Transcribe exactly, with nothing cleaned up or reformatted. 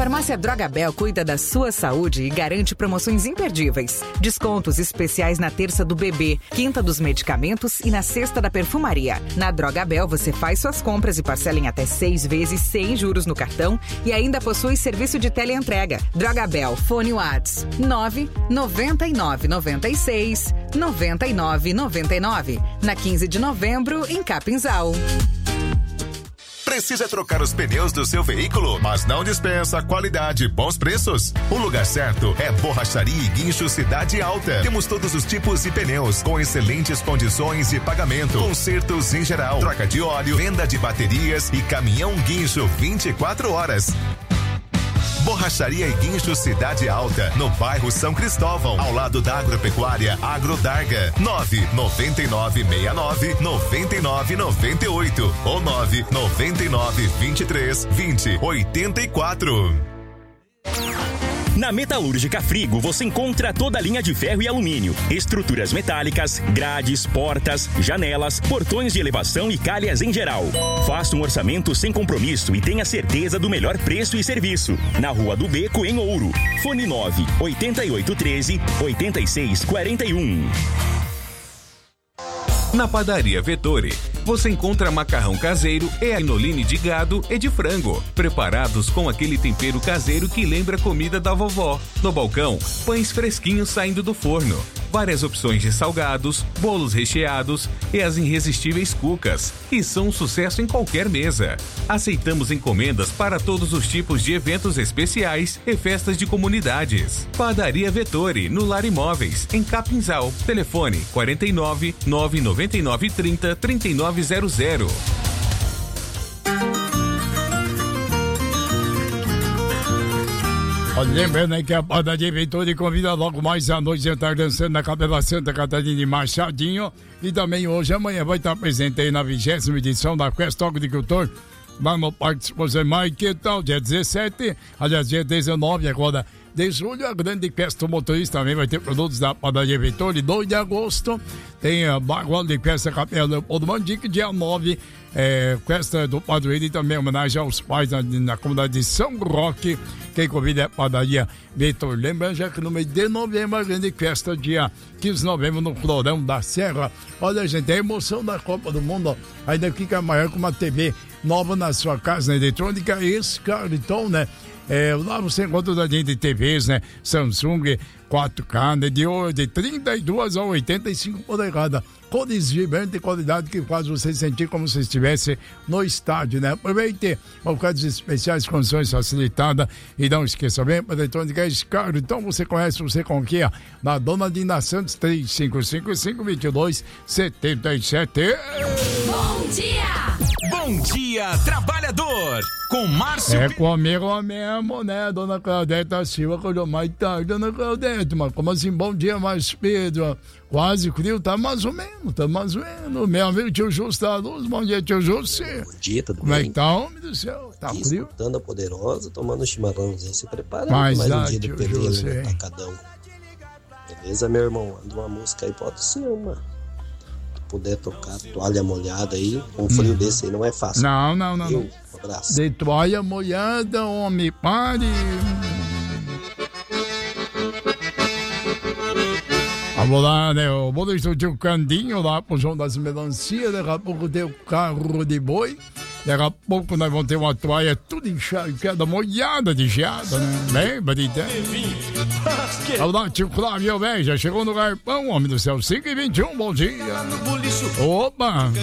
Farmácia Drogabel cuida da sua saúde e garante promoções imperdíveis. Descontos especiais na terça do bebê, quinta dos medicamentos e na sexta da perfumaria. Na Drogabel você faz suas compras e parcela em até seis vezes sem juros no cartão e ainda possui serviço de teleentrega. Drogabel, fone Whats nove nove nove nove seis nove nove nove nove. Na quinze de novembro, em Capinzal. Precisa trocar os pneus do seu veículo, mas não dispensa qualidade e bons preços? O lugar certo é Borracharia e Guincho Cidade Alta. Temos todos os tipos de pneus com excelentes condições de pagamento, consertos em geral, troca de óleo, venda de baterias e caminhão guincho vinte e quatro horas. Borracharia e Guincho Cidade Alta, no bairro São Cristóvão, ao lado da Agropecuária Agrodarga. nove nove nove seis nove nove nove nove oito ou nove nove nove vinte e três vinte oitenta e quatro. Na Metalúrgica Frigo você encontra toda a linha de ferro e alumínio, estruturas metálicas, grades, portas, janelas, portões de elevação e calhas em geral. Faça um orçamento sem compromisso e tenha certeza do melhor preço e serviço. Na Rua do Beco, em Ouro. Fone nove oito oito um três oito seis quatro um. Na Padaria Vettori, você encontra macarrão caseiro e anoline de gado e de frango, preparados com aquele tempero caseiro que lembra a comida da vovó. No balcão, pães fresquinhos saindo do forno, várias opções de salgados, bolos recheados e as irresistíveis cucas, que são um sucesso em qualquer mesa. Aceitamos encomendas para todos os tipos de eventos especiais e festas de comunidades. Padaria Vettori, no Lar Imóveis, em Capinzal. Telefone quarenta e nove, nove nove nove trinta, trinta e nove zero zero. Lembrando aí que a Padaria Vettori convida logo mais à noite a estar dançando na Capela Santa Catarina de Machadinho. E também hoje, amanhã, vai estar presente aí na vigésima edição da Quest Agricultor. Vamos participar, Mike, que tal? Dia dezessete, aliás, dia dezenove, agora de julho, a grande festa motorista também vai ter produtos da Padaria Vettori. dois de agosto, tem a bagual de festa Capela Leopoldo Mandique. Dia nove, é, festa do Padroeiro e também homenagem aos pais na, na comunidade de São Roque. Quem convida é a Padaria Vettori. Lembrando já que no mês de novembro, a grande festa, dia quinze de novembro, no Florão da Serra. Olha, gente, a emoção da Copa do Mundo, ó, ainda fica maior com uma T V nova na sua casa, na eletrônica, esse cartão, né? É, lá você encontra da gente de T Vs, né? Samsung quatro K, né? De, de trinta e duas a oitenta e cinco polegadas. Cores vibrantes e qualidade que faz você sentir como se estivesse no estádio, né? Aproveite ofertas especiais, condições facilitadas. E não esqueça, bem, para a eletrônica é Scar. Então você conhece, você conquista na Dona Dina Santos, três cinco cinco cinco, dois dois sete sete. Bom dia! Bom dia, trabalhador! Com Márcio... É comigo mesmo, né, dona Claudete Silva, acordou mais tarde, dona Claudete, mas como assim, bom dia, Márcio Pedro? Quase frio, tá mais ou menos, tá mais ou menos. Meu amigo tio Justo da Luz, bom dia, tio Justo. Bom dia, tudo como bem? Como é que tá, homem do céu? Tá aqui, frio? Escutando a Poderosa, tomando um chimarrãozinho, se preparando mais mais lá, um dia de peleia no Atacadão. Beleza, meu irmão? Anda uma música aí, pode ser uma. Puder tocar toalha molhada aí, um frio hum. desse aí não é fácil. Não, não, não. Eu, um abraço. De toalha molhada, homem, pare. Vamos lá, né? Eu vou deixar o tio Candinho lá pro João das Melancias. Daqui a pouco tem o carro de boi. Daqui a pouco nós vamos ter uma toalha tudo encharcada, molhada de geada, né? Lembra de ideia? Vamos lá, tio Flávio, velho. Já chegou no garpão, homem do céu. cinco e vinte e um, bom dia. Opa!